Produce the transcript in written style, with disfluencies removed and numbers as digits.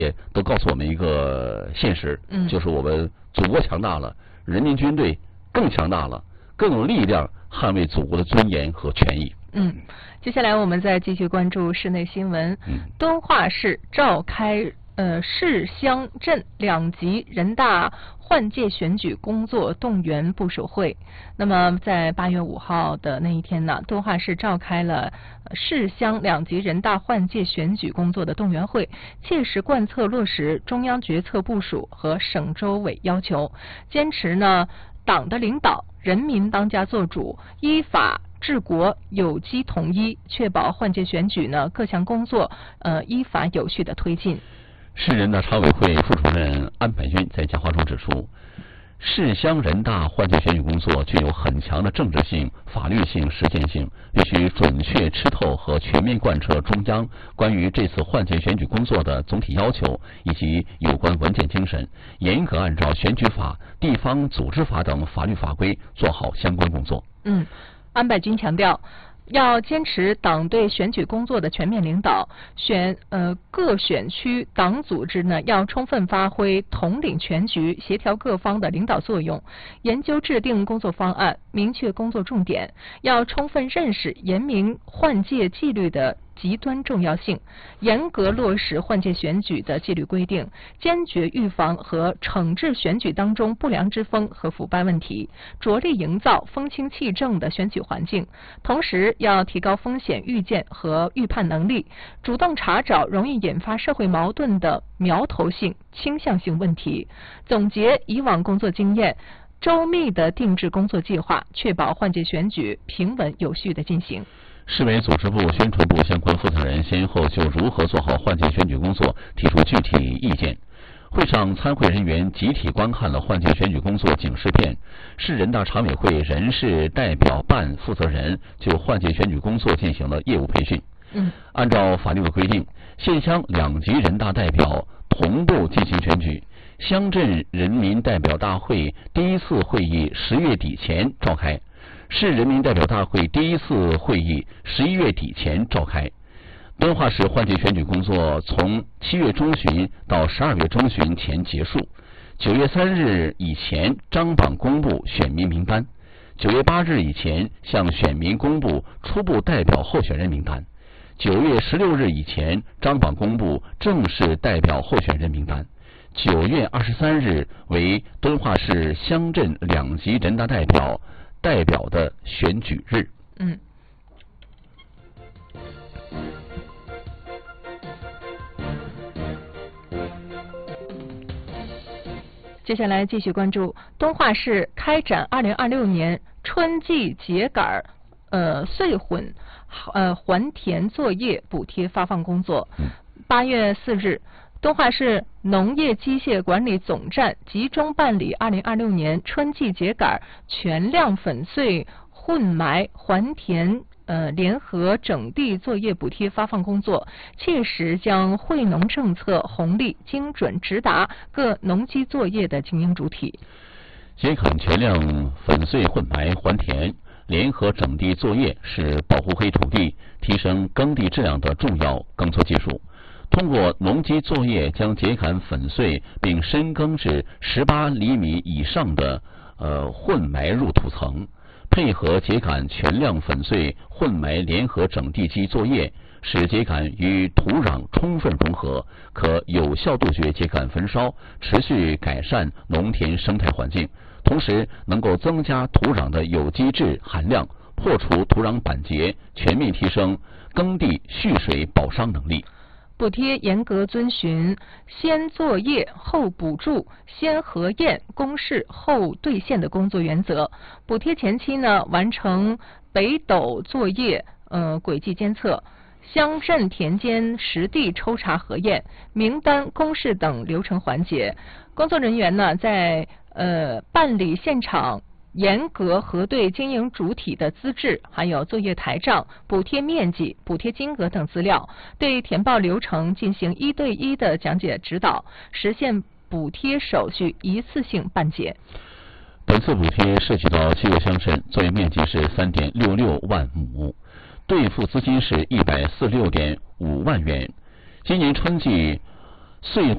也都告诉我们一个现实，就是我们祖国强大了，人民军队更强大了，更有力量捍卫祖国的尊严和权益。 接下来我们再继续关注市内新闻。敦化市召开市乡镇两级人大换届选举工作动员部署会。那么在8月5号的那一天呢，敦化市召开了市乡两级人大换届选举工作的动员会，切实贯彻落实中央决策部署和省州委要求，坚持呢党的领导，人民当家作主，依法治国，有机统一，确保换届选举呢各项工作依法有序的推进。 市人大常委会副主任安百军在讲话中指出，市乡人大换届选举工作具有很强的政治性、法律性、实践性，必须准确吃透和全面贯彻中央关于这次换届选举工作的总体要求以及有关文件精神，严格按照选举法、地方组织法等法律法规做好相关工作。 安百军强调，要坚持党对选举工作的全面领导，各选区党组织呢要充分发挥统领全局、协调各方的领导作用，研究制定工作方案，明确工作重点，要充分认识严明换届纪律的极端重要性，严格落实换届选举的纪律规定，坚决预防和惩治选举当中不良之风和腐败问题，着力营造风清气正的选举环境。同时要提高风险预见和预判能力，主动查找容易引发社会矛盾的苗头性、倾向性问题，总结以往工作经验，周密地定制工作计划，确保换届选举平稳有序地进行。 市委组织部、宣传部相关负责人先后就如何做好换届选举工作提出具体意见。会上，参会人员集体观看了换届选举工作警示片。市人大常委会人事代表办负责人就换届选举工作进行了业务培训。按照法律的规定，县乡两级人大代表同步进行选举。乡镇人民代表大会第一次会议10月底前召开，市人民代表大会第一次会议11月底前召开。敦化市换届选举工作从7月中旬到12月中旬前结束，9月3日以前张榜公布选民名单，9月8日以前向选民公布初步代表候选人名单，9月16日以前张榜公布正式代表候选人名单，9月23日为敦化市乡镇两级人大代表的选举日。 接下来继续关注敦化市开展2026年春季秸秆穗混还田作业补贴发放工作。8月4日，敦化市农业机械管理总站集中办理2026年春季秸秆全量粉碎混埋还田联合整地作业补贴发放工作，切实将惠农政策红利精准直达各农机作业的经营主体。 秸秆全量粉碎混埋还田联合整地作业是保护黑土地、提升耕地质量的重要耕作技术。通过农机作业将秸秆粉碎并深耕至18厘米以上的混埋入土层，配合秸秆全量粉碎混埋联合整地机作业，使秸秆与土壤充分融合，可有效杜绝秸秆焚烧，持续改善农田生态环境，同时能够增加土壤的有机质含量，破除土壤板结，全面提升耕地蓄水保墒能力。 补贴严格遵循先作业后补助、先核验公示后兑现的工作原则。补贴前期呢，完成北斗作业轨迹监测、乡镇田间实地抽查核验、名单公示等流程环节。工作人员呢，在办理现场严格核对经营主体的资质，还有作业台账、补贴面积、补贴金额等资料，对填报流程进行1对1的讲解指导，实现补贴手续一次性办结。 本次补贴涉及到7个乡镇，作业面积是3.66万亩，兑付资金是146.5万元。今年春季穗